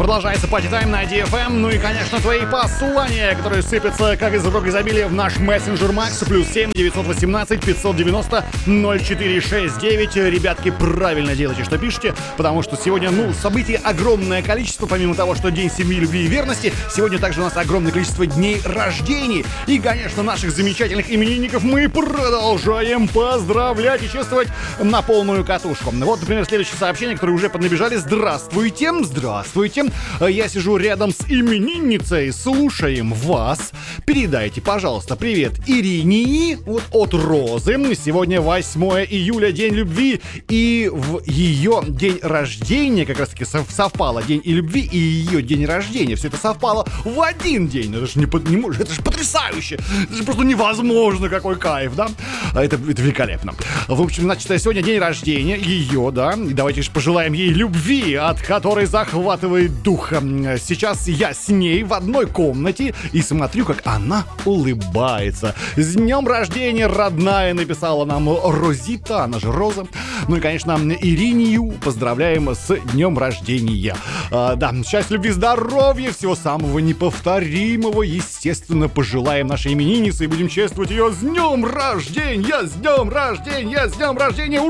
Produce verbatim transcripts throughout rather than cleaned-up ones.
Продолжается пати-тайм на ди эф эм. Ну и, конечно, твои послания, которые сыпятся, как из рог изобилия, в наш мессенджер Макс. Плюс семь девятьсот восемнадцать пятьсот девяносто ноль четыре шесть девять. Ребятки, правильно делайте, что пишете, потому что сегодня, ну, событий огромное количество. Помимо того, что день семьи, любви и верности, сегодня также у нас огромное количество дней рождений. И, конечно, наших замечательных именинников мы продолжаем поздравлять и чествовать на полную катушку. Вот, например, следующее сообщение, которое уже поднабежали. Здравствуйте, здравствуйте. Я сижу рядом с именинницей, слушаем вас. Передайте, пожалуйста, привет Ирине вот от Розы. Сегодня восьмое июля, день любви, и в ее день рождения как раз таки совпало день и любви, и ее день рождения. Все это совпало в один день. Это же не, не может, это же потрясающе. Это же просто невозможно, какой кайф, да? Это, это великолепно. В общем, значит, сегодня день рождения ее, да, и давайте же пожелаем ей любви, от которой захватывает дух. Сейчас я с ней в одной комнате и смотрю, как она улыбается. С днем рождения, родная, написала нам Розита, она же Роза. Ну и, конечно, Иринию поздравляем с днем рождения. А, да, счастья, любви, здоровья, всего самого неповторимого, естественно, пожелаем нашей имениннице и будем чествовать ее с днем рождения, с днем рождения, с днем рождения,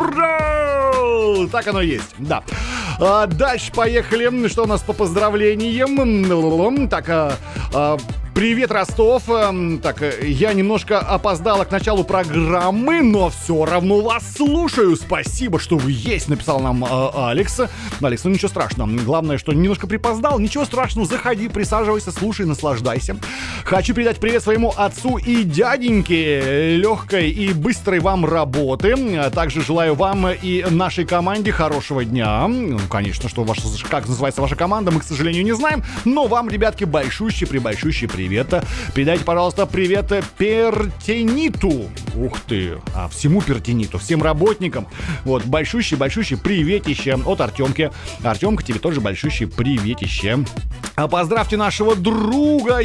ура! Так оно и есть, да. А, дальше поехали. Что у нас по поздравлениям? Так, а, а, привет, Ростов. Так, я немножко опоздала к началу программы, но все равно вас слушаю. Спасибо, что вы есть, написал нам э, Алекс. Алекс, ну ничего страшного. Главное, что немножко припоздал. Ничего страшного, заходи, присаживайся, слушай, наслаждайся. Хочу передать привет своему отцу и дяденьке. Легкой и быстрой вам работы. Также желаю вам и нашей команде хорошего дня. Ну, конечно, что ваша, как называется ваша команда, мы, к сожалению, не знаем. Но вам, ребятки, большущий, прибольшущий привет. Привет. Передайте, пожалуйста, привет Пертениту. Ух ты, а всему Пертениту, всем работникам. Вот, большущий-большущий приветище от Артемки. Артемка, тебе тоже большущий приветище. А поздравьте нашего друга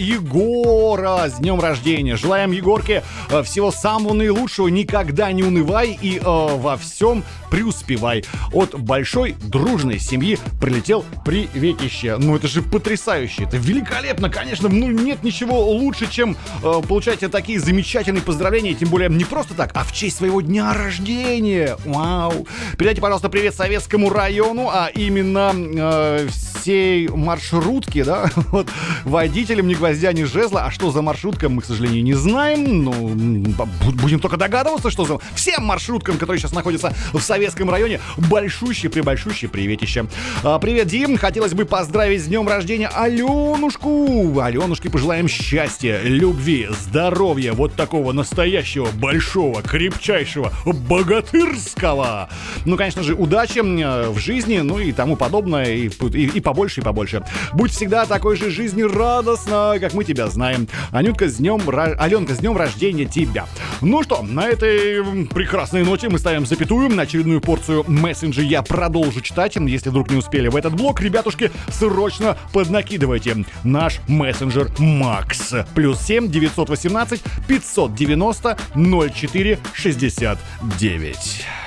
Егора с днем рождения. Желаем Егорке всего самого наилучшего, никогда не унывай и э, во всем преуспевай. От большой дружной семьи прилетел приветище. Ну это же потрясающе, это великолепно, конечно, ну нет ничего лучше, чем э, получать такие замечательные поздравления, тем более не просто так, а в честь своего дня рождения. Вау! Передайте, пожалуйста, привет Советскому району, а именно э, всей маршрутке, да, вот, водителям ни гвоздя, ни жезла. А что за маршрутка, мы, к сожалению, не знаем. Ну, будем только догадываться, что за... Всем маршруткам, которые сейчас находятся в Советском районе, большущий-пребольшущий приветище. А, привет, Дим, хотелось бы поздравить с днем рождения Аленушку. Аленушке пожелаем счастья, любви, здоровья, вот такого настоящего, большого, крепчайшего, богатырского. Ну, конечно же, удачи в жизни, ну и тому подобное, и, и, и побольше, и побольше. Будь всегда такой же жизнерадостной, как мы тебя знаем. Анютка, с днем, Аленка, с днем рождения тебя. Ну что, на этой прекрасной ноте мы ставим запятую. На очередную порцию мессенджа я продолжу читать. Если вдруг не успели в этот блок, ребятушки, срочно поднакидывайте наш мессенджер Макс. Плюс семь девятьсот восемнадцать пятьсот девяносто ноль четыре шестьдесят девять.